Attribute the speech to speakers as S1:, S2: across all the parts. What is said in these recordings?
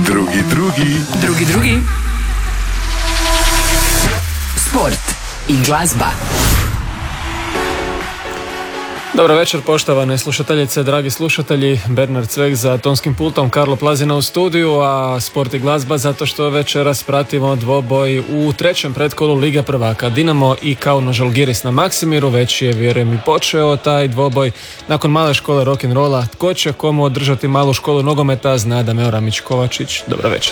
S1: Drugi. Sport i glazba.
S2: Dobro večer, poštovane slušateljice, dragi slušatelji. Bernard Cvek za tonskim pultom, Karlo Plazina u studiju, a sport i glazba zato što večeras pratimo dvoboj u trećem pretkolu Lige prvaka. Dinamo i Kauno Žalgiris na Maksimiru, već je, vjerujem, i počeo taj dvoboj. Nakon male škole rock'n'rolla, tko će komu održati malu školu nogometa, zna Dameo Ramić-Kovačić. Dobro večer.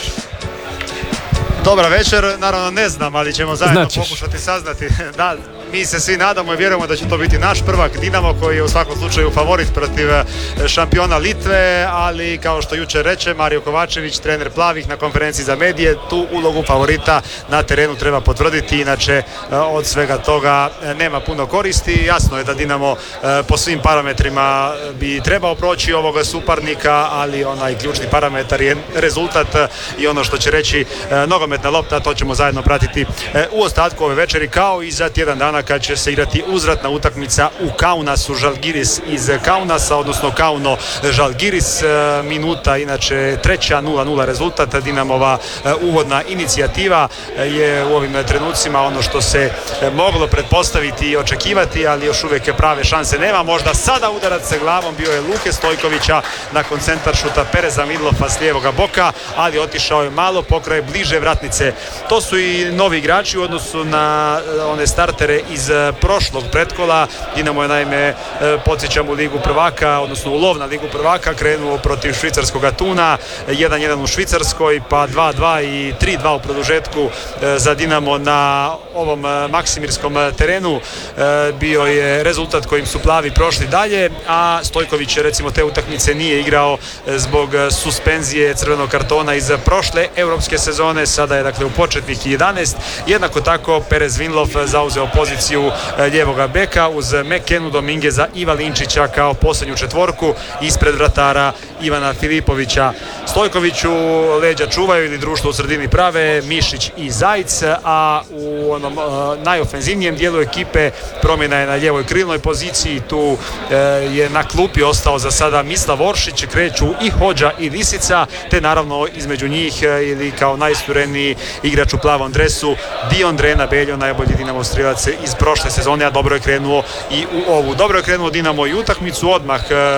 S3: Dobra večer, naravno ne znam, ali ćemo zajedno
S2: Značiš.
S3: pokušati saznati. Da, mi se svi nadamo i vjerujemo da će to biti naš prvak Dinamo, koji je u svakom slučaju favorit protiv šampiona Litve, ali kao što jučer reče Mario Kovačević, trener plavih, na konferenciji za medije, tu ulogu favorita na terenu treba potvrditi, inače od svega toga nema puno koristi. Jasno je da Dinamo po svim parametrima bi trebao proći ovoga suparnika, ali onaj ključni parametar je rezultat i ono što će reći nogometna lopta, to ćemo zajedno pratiti u ostatku ove večeri, kao i za tjedan dana kad će se igrati uzvratna utakmica u Kaunasu. Žalgiris iz Kaunasa, odnosno Kauno Žalgiris, minuta inače treća, 0-0 rezultat. Dinamova uvodna inicijativa je u ovim trenucima ono što se moglo pretpostaviti i očekivati, ali još uvijek prave šanse nema. Možda sada udarac sa glavom bio je Luke Stojkovića nakon centaršuta Pereza Midlofa s lijevoga boka, ali otišao je malo pokraj bliže vratnice. To su i novi igrači u odnosu na one startere iz prošlog pretkola. Dinamo je naime, podsjećam, u Ligu prvaka, odnosno u lov na Ligu prvaka, krenuo protiv švicarskog Tuna, 1-1 u Švicarskoj, pa 2-2 i 3-2 u produžetku za Dinamo na ovom maksimirskom terenu. Bio je rezultat kojim su plavi prošli dalje, a Stojković recimo te utakmice nije igrao zbog suspenzije crvenog kartona iz prošle europske sezone. Sada je dakle u početnih 11. Jednako tako Perez Vinlov zauzeo poziciju lijevoga beka uz Mekenu Domingeza i Valinčića kao posljednju četvorku ispred vratara Ivana Filipovića. Stojkoviću leđa čuvaju ili društvo u sredini prave Mišić i Zajc, a u onom najofenzivnijem dijelu ekipe promjena je na lijevoj krilnoj poziciji. Tu je na klupi ostao za sada Mislav Oršić, kreću i Hodža i Lisica, te naravno između njih ili kao najstureniji igrač u plavom dresu Diondre Nabeljo, najbolji Dinamo strijelac iz prošle sezone, a dobro je krenuo i u ovu. Dobro je krenuo Dinamo i utakmicu, odmah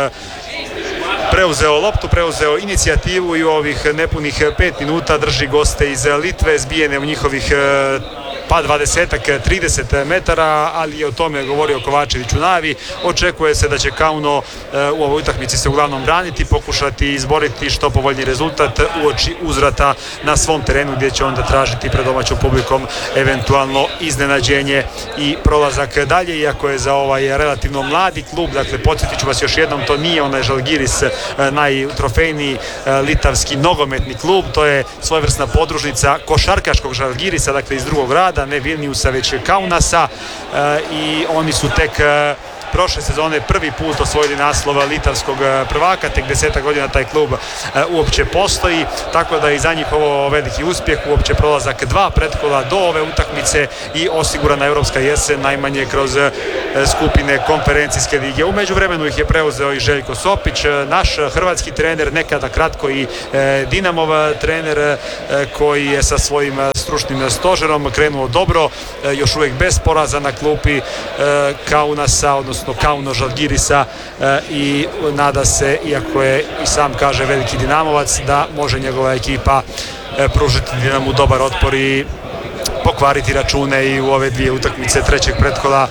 S3: preuzeo loptu, preuzeo inicijativu i u ovih nepunih 5 minuta drži goste iz Litve zbijene u njihovih pa 20-30 metara, ali je o tome govorio Kovačević u najavi. Očekuje se da će Kauno u ovoj utakmici se uglavnom braniti, pokušati izboriti što povoljniji rezultat uoči uzvrata na svom terenu, gdje će onda tražiti pred domaćom publikom eventualno iznenađenje i prolazak dalje, iako je za ovaj relativno mladi klub, dakle podsjetit ću vas još jednom, to nije onaj Žalgiris, najtrofejniji litavski nogometni klub, to je svojevrsna podružnica košarkaškog Žalgirisa, dakle iz drugog rada, ne Vilniusa već Kaunasa, i oni su tek prošle sezone prvi put osvojili naslova litavskog prvaka, tek 10 godina taj klub uopće postoji, tako da je i za njih ovo veliki uspjeh, uopće prolazak 2 pretkola do ove utakmice i osigurana europska jesen najmanje kroz skupine konferencijske lige. U međuvremenu ih je preuzeo i Željko Sopić, naš hrvatski trener, nekada kratko i Dinamov trener, koji je sa svojim stručnim stožerom krenuo dobro, još uvijek bez poraza na klupi Kaunasa, odnosno Kauno Žalgirisa, i nada se, iako je i sam kaže veliki Dinamovac, da može njegova ekipa pružiti Dinamu dobar otpor i pokvariti račune i u ove dvije utakmice trećeg pretkola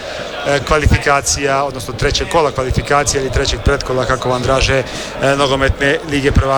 S3: kvalifikacija, odnosno trećeg kola kvalifikacija ili trećeg pretkola, kako vam draže, nogometne Lige prvaka